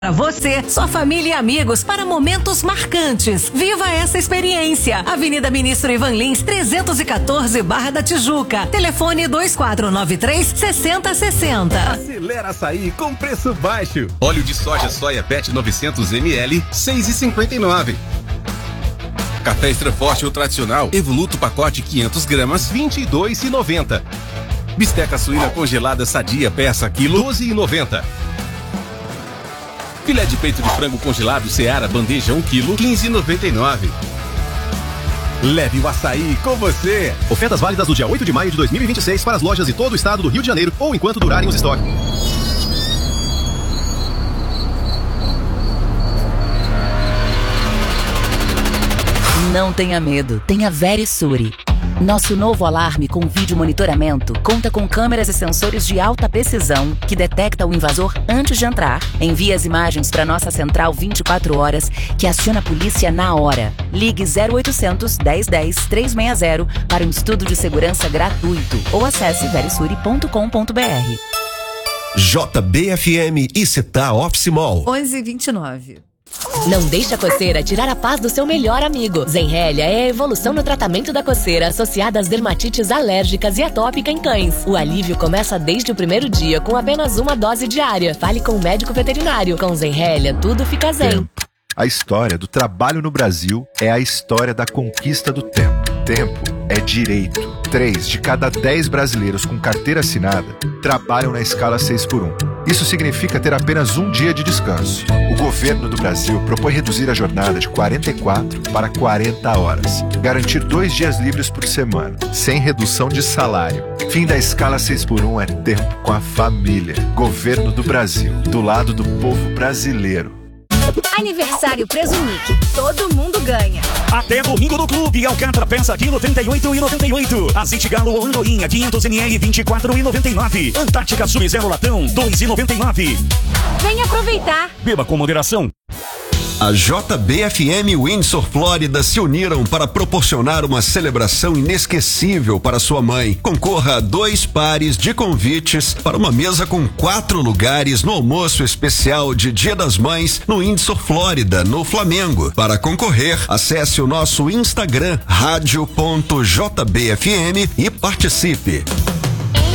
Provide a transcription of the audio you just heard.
Para você, sua família e amigos para momentos marcantes. Viva essa experiência. Avenida Ministro Ivan Lins, 314, Barra da Tijuca. Telefone 2493-6060. Acelera Açaí com preço baixo. Óleo de soja Soia Pet 900 ml, 6,59. Café Extra Forte ou tradicional Evoluto pacote 500 gramas, 22,90. Bisteca suína congelada Sadia peça quilo, 12,90. Filé de peito de frango congelado Seara bandeja 1 kg, 15,99. Leve o açaí com você. Ofertas válidas do dia 8 de maio de 2026 para as lojas de todo o estado do Rio de Janeiro ou enquanto durarem os estoques. Não tenha medo, tenha Verisure. Nosso novo alarme com vídeo monitoramento conta com câmeras e sensores de alta precisão que detecta o invasor antes de entrar, envia as imagens para nossa central 24 horas que aciona a polícia na hora. Ligue 0800 1010 360 para um estudo de segurança gratuito ou acesse verisure.com.br. JBFM e Città Office Mall. 11h29. Não deixe a coceira tirar a paz do seu melhor amigo. Zenrelia é a evolução no tratamento da coceira associada às dermatites alérgicas e atópica em cães. O alívio começa desde o primeiro dia com apenas uma dose diária. Fale com o médico veterinário. Com Zenrelia, tudo fica zen. A história do trabalho no Brasil é a história da conquista do tempo. Tempo é direito. 3 de cada 10 brasileiros com carteira assinada trabalham na escala 6x1. Isso significa ter apenas um dia de descanso. O governo do Brasil propõe reduzir a jornada de 44 para 40 horas. Garantir 2 dias livres por semana, sem redução de salário. Fim da escala 6x1 é tempo com a família. Governo do Brasil, do lado do povo brasileiro. Aniversário Presunic, todo mundo ganha. Até domingo no Clube, Alcatra peça quilo 38,98. Azeite Galo ou Andorinha 500 ml 24,99. Antártica Sub-Zero latão 2,99. Vem aproveitar. Beba com moderação. A JBFM e Windsor Flórida se uniram para proporcionar uma celebração inesquecível para sua mãe. Concorra a 2 pares de convites para uma mesa com 4 lugares no almoço especial de Dia das Mães no Windsor Flórida, no Flamengo. Para concorrer, acesse o nosso Instagram, radio.jbfm e participe.